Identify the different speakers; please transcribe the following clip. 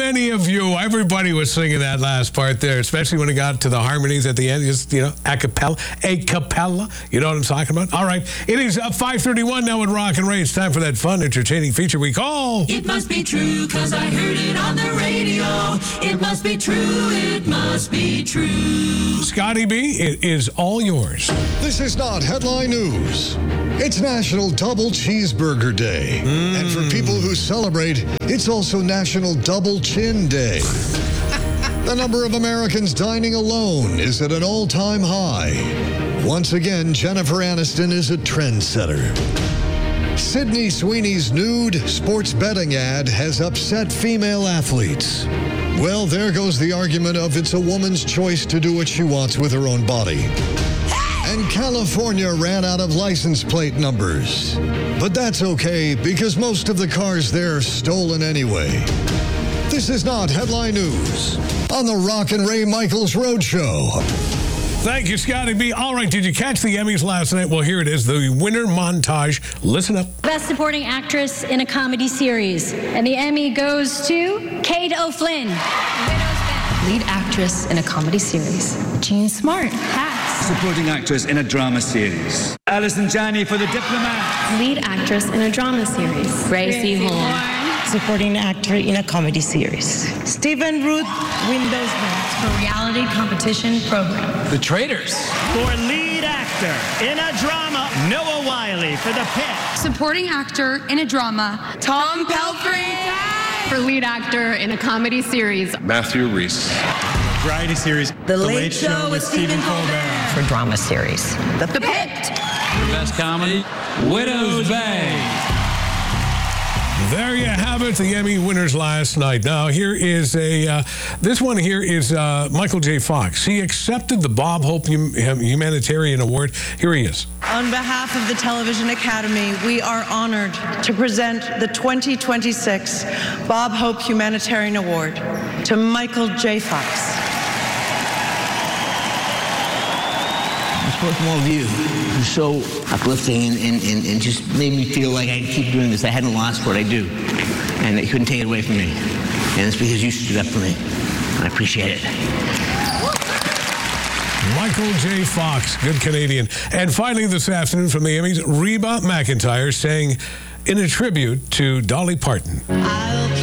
Speaker 1: many of you, everybody was singing that last part there, especially when it got to the harmonies at the end, just, a cappella. You know what I'm talking about? All right. It is 5:31 now at Rock and Ray. It's time for that fun, entertaining feature we call...
Speaker 2: It must be true, 'cause I heard it on the radio. It must be true, it must be true.
Speaker 1: Scotty B, it is all yours.
Speaker 3: This is not headline news. It's National Double Cheeseburger Day. And for people who celebrate, it's also National Double Chin Day. The number of Americans dining alone is at an all-time high. Once again, Jennifer Aniston is a trendsetter. Sydney Sweeney's nude sports betting ad has upset female athletes. Well, there goes the argument of it's a woman's choice to do what she wants with her own body. And California ran out of license plate numbers. But that's okay, because most of the cars there are stolen anyway. This is not headline news on the Rock and Ray Michaels Roadshow.
Speaker 1: Thank you, Scotty B. All right, did you catch the Emmys last night? Well, here it is, the winner montage. Listen up.
Speaker 4: Best Supporting Actress in a Comedy Series. And the Emmy goes to Kate O'Flynn.
Speaker 5: Lead Actress in a Comedy Series.
Speaker 4: Jean Smart. Hacks.
Speaker 6: Supporting Actress in a Drama Series. Alison Janney for The Diplomat.
Speaker 5: Lead Actress in a Drama Series. Gracie Horn.
Speaker 7: Supporting Actor in a Comedy Series. Stephen Root Windowsman.
Speaker 4: For Reality Competition Program.
Speaker 6: The Traitors.
Speaker 8: For Lead Actor in a Drama, Noah Wiley for The Pit.
Speaker 9: Supporting Actor in a Drama, Tom Pelphrey. For Lead Actor in a Comedy Series,
Speaker 10: Matthew Rhys.
Speaker 8: Variety Series,
Speaker 7: The Late Show with Stephen Colbert.
Speaker 5: For Drama Series.
Speaker 9: The Pit.
Speaker 6: For Best Comedy, Widow's Bay.
Speaker 1: There you have it, the Emmy winners last night. Now, here is this one here is Michael J. Fox. He accepted the Bob Hope Humanitarian Award. Here he is.
Speaker 11: On behalf of the Television Academy, we are honored to present the 2026 Bob Hope Humanitarian Award to Michael J. Fox.
Speaker 12: From all of you, it was so uplifting and just made me feel like I could keep doing this. I hadn't lost what I do, and they couldn't take it away from me. And it's because you stood up for me. I appreciate it.
Speaker 1: Michael J. Fox, good Canadian. And finally this afternoon from the Emmys, Reba McEntire saying in a tribute to Dolly Parton.